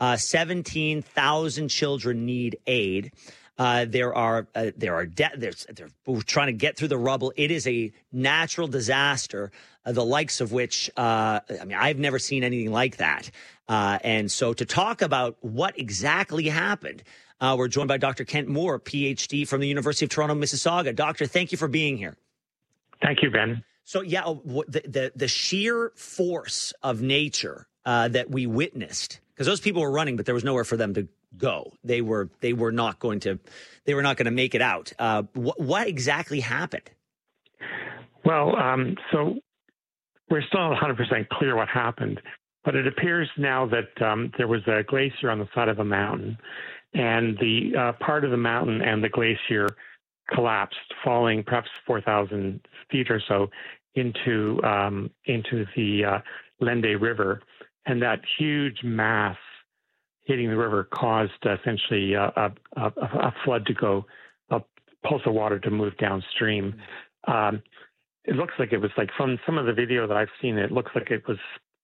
17,000 children need aid. We're trying to get through the rubble. It is a natural disaster, the likes of which, I've never seen anything like that. And so to talk about what exactly happened, we're joined by Dr. Kent Moore, PhD from the University of Toronto, Mississauga. Doctor, thank you for being here. Thank you, Ben. So, the sheer force of nature that we witnessed, because those people were running, but there was nowhere for them to go. They were not going to make it out. What exactly happened? Well, so we're still not 100% clear what happened, but it appears now that there was a glacier on the side of a mountain, and the part of the mountain and the glacier collapsed, falling perhaps 4,000 feet or so into the Lende River, and that huge mass hitting the river caused essentially a flood to go, a pulse of water to move downstream. It looks like it was like, from some of the video that I've seen, it looks like it was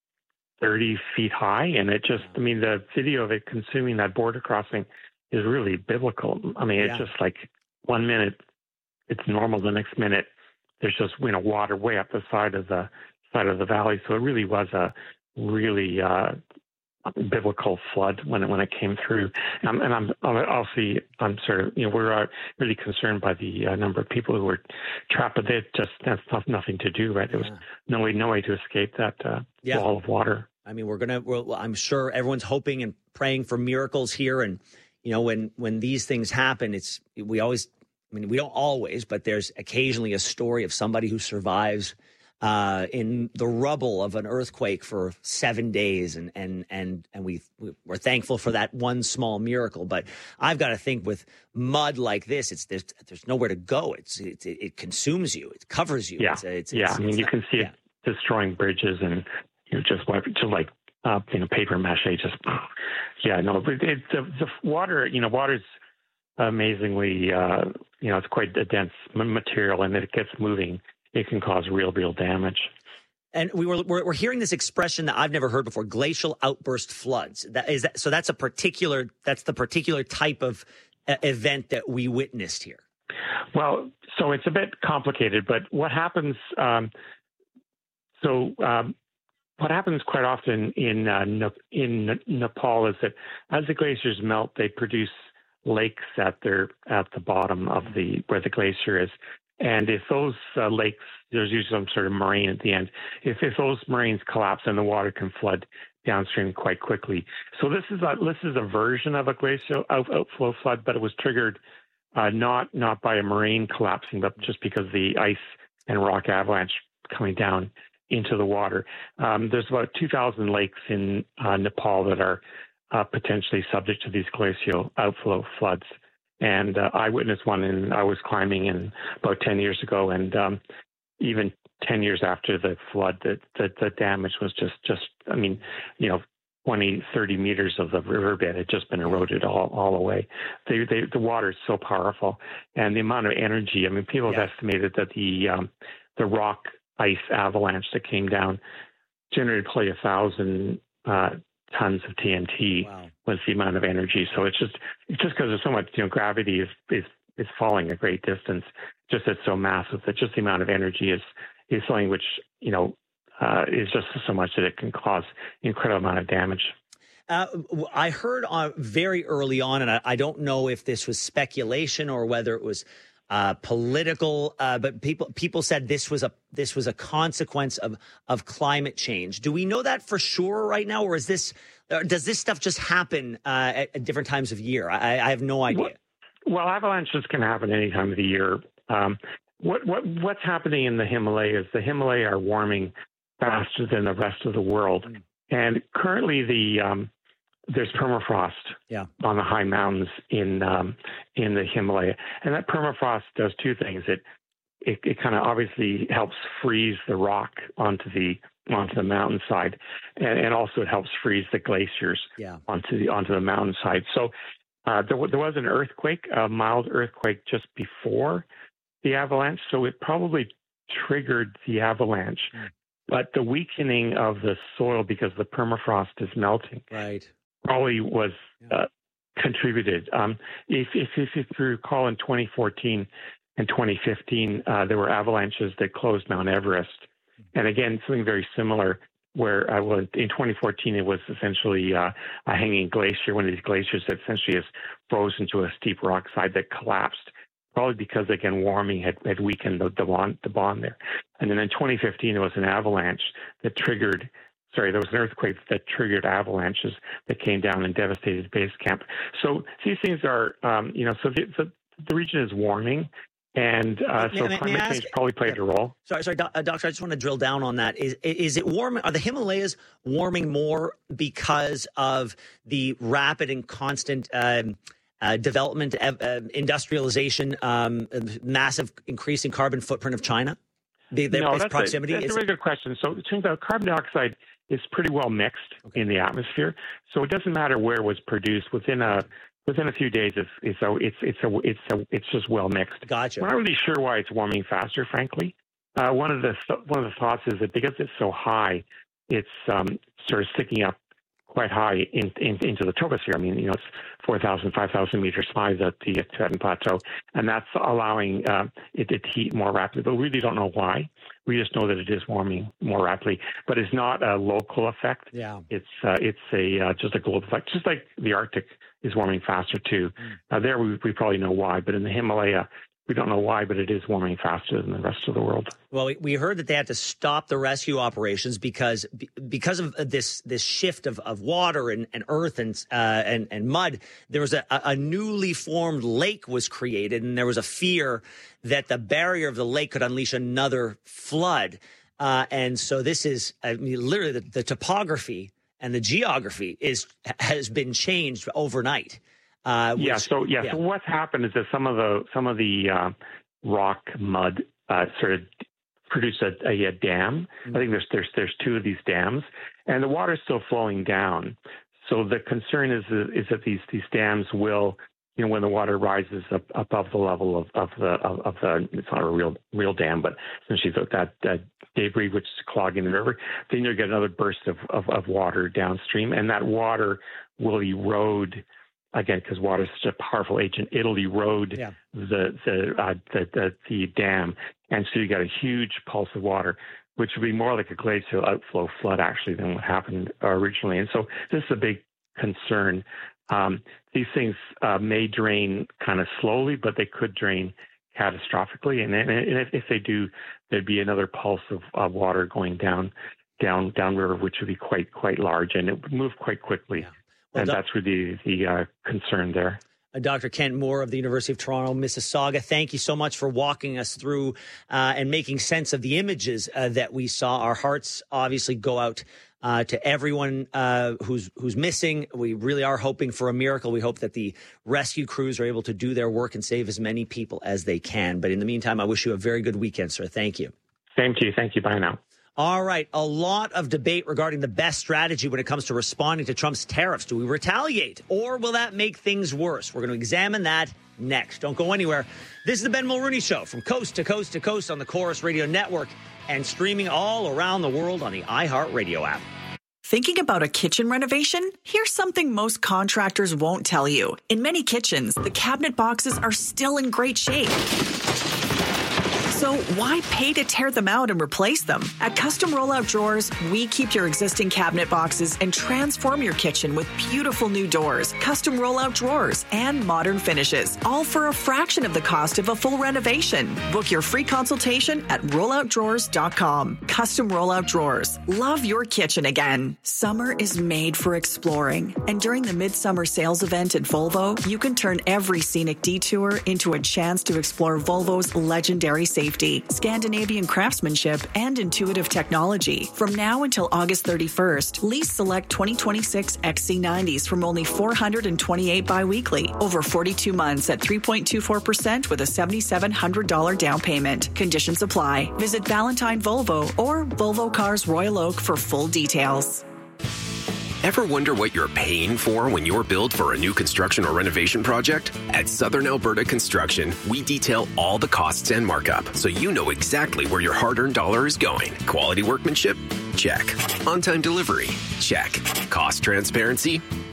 30 feet high. And it just, the video of it consuming that border crossing is really biblical. It's just like 1 minute it's normal, the next minute there's just, water way up the side of the valley. So it really was a really biblical flood when it came through. And I'm sort of, we're really concerned by the number of people who were trapped, but that's nothing to do, right? There was no way to escape that wall of water. I'm sure everyone's hoping and praying for miracles here. And, when these things happen, we don't always, but there's occasionally a story of somebody who survives in the rubble of an earthquake for 7 days, and we're thankful for that one small miracle. But I've got to think, with mud like this, there's nowhere to go. It consumes you, it covers you. Yeah, you can see it destroying bridges and just like paper mache. The water. Water's amazingly, it's quite a dense material, and if it gets moving, it can cause real damage. And we're hearing this expression that I've never heard before: glacial outburst floods. That's the particular type of event that we witnessed here. Well, so it's a bit complicated, but what happens? What happens quite often in Nepal is that as the glaciers melt, they produce lakes at the bottom of where the glacier is. And if those lakes, there's usually some sort of moraine at the end. If those moraines collapse, then the water can flood downstream quite quickly. So this is a version of a glacial outflow flood, but it was triggered not by a moraine collapsing, but just because the ice and rock avalanche coming down into the water. There's about 2,000 lakes in Nepal that are potentially subject to these glacial outflow floods. And I witnessed one, and I was climbing in about 10 years ago, and even 10 years after the flood, the damage was just 20, 30 meters of the riverbed had just been eroded all away. The water is so powerful, and the amount of energy. People have estimated that the rock ice avalanche that came down generated probably 1,000 tons of TNT. Wow. Was the amount of energy. So it's just because there's so much, gravity is falling a great distance. Just it's so massive that just the amount of energy is something which is just so much that it can cause incredible amount of damage. I heard very early on, and I don't know if this was speculation or whether it was political, but people said this was a consequence of climate change. Do we know that for sure right now, or does this stuff just happen at different times of year? I have no idea. Well, avalanches can happen any time of the year. What's happening in the Himalayas? The Himalayas are warming faster than the rest of the world, and currently there's permafrost on the high mountains in the Himalaya, and that permafrost does two things. It kind of obviously helps freeze the rock onto the mountainside, and also it helps freeze the glaciers onto the mountainside. So there was an earthquake, a mild earthquake, just before the avalanche, so it probably triggered the avalanche. But the weakening of the soil because the permafrost is melting. Right. probably was contributed. If you recall, in 2014 and 2015, there were avalanches that closed Mount Everest. And again, something very similar where in 2014, it was essentially a hanging glacier, one of these glaciers that essentially has frozen to a steep rock side that collapsed, probably because, again, warming had weakened the bond there. And then in 2015, there was an avalanche that triggered, there was an earthquake that triggered avalanches that came down and devastated base camp. So these things are, so the region is warming. And so climate change probably played a role. Sorry, Doctor, I just want to drill down on that. Is it warming? Are the Himalayas warming more because of the rapid and constant development, industrialization, massive increase in carbon footprint of China? That's proximity? That's a really good question. So it turns out carbon dioxide is pretty well mixed in the atmosphere. So it doesn't matter where it was produced. Within a few days, it's just well mixed. Gotcha. We're not really sure why it's warming faster, frankly. One of the thoughts is that because it's so high, it's sort of sticking up quite high into the troposphere. I mean, it's 4,000, 5,000 meters high at the Tibetan Plateau, and that's allowing it to heat more rapidly. But we really don't know why. We just know that it is warming more rapidly. But it's not a local effect. Yeah, it's just a global effect. Just like the Arctic is warming faster too. There we probably know why, but in the Himalaya, we don't know why, but it is warming faster than the rest of the world. Well, we heard that they had to stop the rescue operations because of this shift of water and earth and mud. There was a newly formed lake was created, and there was a fear that the barrier of the lake could unleash another flood. And so this is literally the topography and the geography has been changed overnight. So what's happened is that some of the rock mud sort of produced a dam. I think there's two of these dams, and the water's still flowing down. So the concern is that these dams will, when the water rises up above the level of the it's not a real dam, but essentially that debris which is clogging the river, then you'll get another burst of water downstream, and that water will erode. Again, because water is such a powerful agent, it'll erode the dam, and so you got a huge pulse of water, which would be more like a glacial outflow flood actually than what happened originally. And so this is a big concern. These things may drain kind of slowly, but they could drain catastrophically. And if they do, there'd be another pulse of water going down river, which would be quite large, and it would move quite quickly. Yeah. Well, and that's really the concern there. Dr. Kent Moore of the University of Toronto, Mississauga, thank you so much for walking us through and making sense of the images that we saw. Our hearts obviously go out to everyone who's missing. We really are hoping for a miracle. We hope that the rescue crews are able to do their work and save as many people as they can. But in the meantime, I wish you a very good weekend, sir. Thank you. Same to you. Thank you. Bye now. All right. A lot of debate regarding the best strategy when it comes to responding to Trump's tariffs. Do we retaliate, or will that make things worse? We're going to examine that next. Don't go anywhere. This is the Ben Mulroney Show from coast to coast to coast on the Chorus Radio Network and streaming all around the world on the iHeartRadio app. Thinking about a kitchen renovation? Here's something most contractors won't tell you. In many kitchens, the cabinet boxes are still in great shape. So why pay to tear them out and replace them? At Custom Rollout Drawers, we keep your existing cabinet boxes and transform your kitchen with beautiful new doors, custom rollout drawers, and modern finishes, all for a fraction of the cost of a full renovation. Book your free consultation at rolloutdrawers.com. Custom Rollout Drawers. Love your kitchen again. Summer is made for exploring. And during the Midsummer Sales event at Volvo, you can turn every scenic detour into a chance to explore Volvo's legendary safety, Scandinavian craftsmanship, and intuitive technology. From now until August 31st, lease select 2026 XC90s from only $428 biweekly, over 42 months at 3.24% with a $7,700 down payment. Conditions apply. Visit Valentine Volvo or Volvo Cars Royal Oak for full details. Ever wonder what you're paying for when you're billed for a new construction or renovation project? At Southern Alberta Construction, we detail all the costs and markup, so you know exactly where your hard-earned dollar is going. Quality workmanship? Check. On-time delivery? Check. Cost transparency?